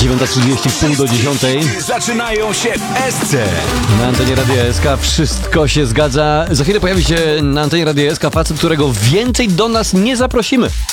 9:30, pół do 10. Zaczynają się w SC. Na antenie Radia SK wszystko się zgadza. Za chwilę pojawi się na antenie Radia SK facet, którego więcej do nas nie zaprosimy.